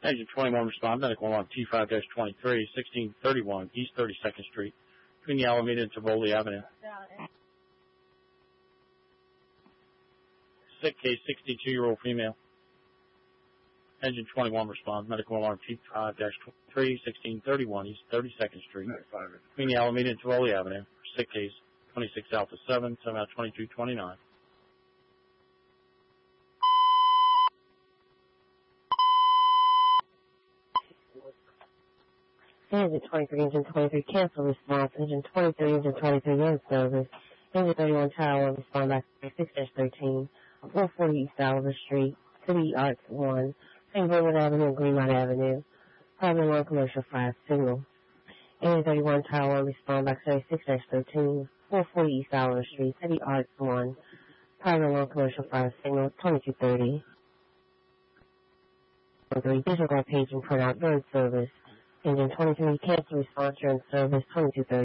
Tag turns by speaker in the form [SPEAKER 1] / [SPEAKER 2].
[SPEAKER 1] Engine 21 respond, medical alarm T5-23, 1631 East 32nd Street, between the Alameda and Tivoli Avenue. Sick case, 62-year-old female. Engine 21 respond, medical alarm T5-23, 1631 East 32nd Street, between the Alameda and Tivoli Avenue. Sick case, 26 Alpha 7, 7 out 2229.
[SPEAKER 2] Engine 23, Engine 23, cancel response. Engine 23, Engine 23, in service. Engine 31, Tower 1, respond back 6-13, 440 East Oliver Street, City Arts 1, St. Bernard Avenue and Greenmount Avenue. Private 1, commercial 5, signal. Engine 31, Tower 1, respond back 6-13, 440 East Oliver Street, City Arts 1, Private 1, commercial 5, signal, 2230. 3, disregard page and print out during service. Engine 23, cancel response during service, 2230.